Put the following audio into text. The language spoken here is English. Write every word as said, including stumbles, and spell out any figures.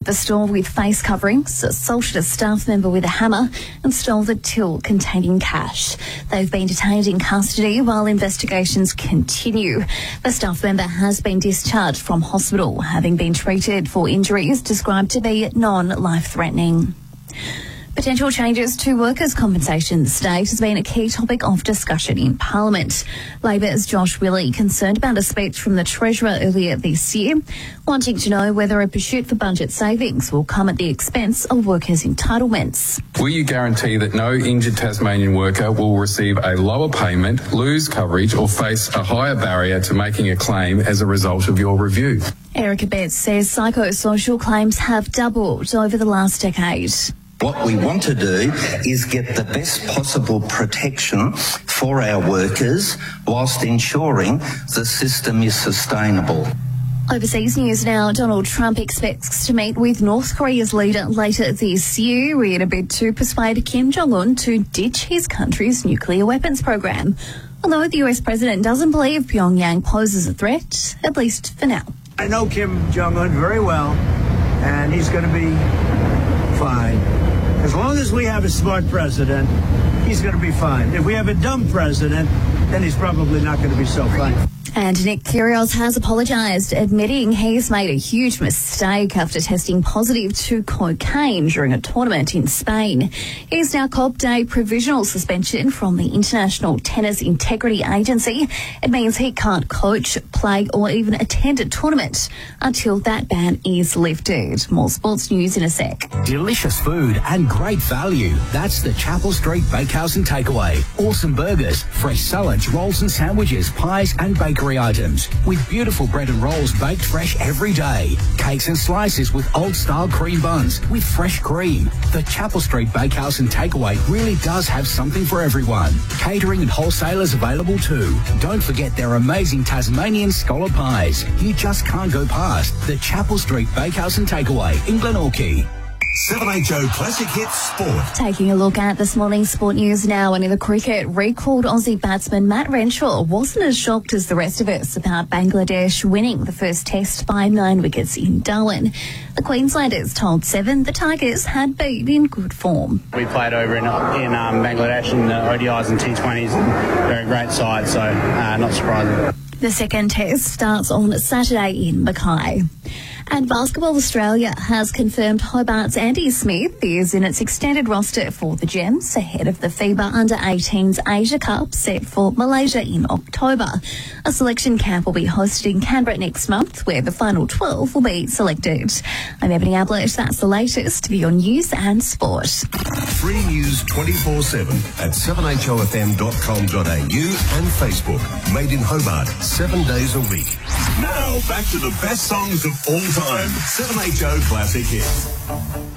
the store with face coverings, assaulted a staff member with a hammer and stole the till containing cash. They've been detained in custody while investigations continue. The staff member has been discharged from hospital, having been treated for injuries described to be non-life-threatening. Potential changes to workers' compensation in the state has been a key topic of discussion in Parliament. Labor's Josh Willey concerned about a speech from the Treasurer earlier this year, wanting to know whether a pursuit for budget savings will come at the expense of workers' entitlements. Will you guarantee that no injured Tasmanian worker will receive a lower payment, lose coverage or face a higher barrier to making a claim as a result of your review? Erica Betts says psychosocial claims have doubled over the last decade. What we want to do is get the best possible protection for our workers whilst ensuring the system is sustainable. Overseas news now. Donald Trump expects to meet with North Korea's leader later this year in a bid to persuade Kim Jong-un to ditch his country's nuclear weapons program. Although the U S president doesn't believe Pyongyang poses a threat, at least for now. I know Kim Jong-un very well, and he's going to be fine. As long as we have a smart president, he's going to be fine. If we have a dumb president, then he's probably not going to be so fine. And Nick Kyrgios has apologised, admitting he's made a huge mistake after testing positive to cocaine during a tournament in Spain. He's now copped a provisional suspension from the International Tennis Integrity Agency. It means he can't coach, play or even attend a tournament until that ban is lifted. More sports news in a sec. Delicious food and great value. That's the Chapel Street Bakehouse and Takeaway. Awesome burgers, fresh salads, rolls and sandwiches, pies and bakery items with beautiful bread and rolls baked fresh every day. Cakes and slices with old-style cream buns with fresh cream. The Chapel Street Bakehouse and Takeaway really does have something for everyone. Catering and wholesalers available too. Don't forget their amazing Tasmanian scholar pies. You just can't go past the Chapel Street Bakehouse and Takeaway in Glenorchy. seven H O Classic Hits Sport. Taking a look at this morning's sport news now, and in the cricket, recalled Aussie batsman Matt Renshaw wasn't as shocked as the rest of us about Bangladesh winning the first test by nine wickets in Darwin. The Queenslanders told Seven the Tigers had been in good form. We played over in, in um, Bangladesh in the O D Is and T twenties, and they're a great side, so uh, not surprising. The second test starts on Saturday in Mackay. And Basketball Australia has confirmed Hobart's Andy Smith is in its extended roster for the Gems ahead of the FIBA under eighteens Asia Cup set for Malaysia in October. A selection camp will be hosted in Canberra next month, where the final twelve will be selected. I'm Ebony Ablett. That's the latest for your news and sport. Free news twenty-four seven at seven H O F M dot com dot A U and Facebook. Made in Hobart, seven days a week. Now back to the best songs of all time. seven H O Classic Hits.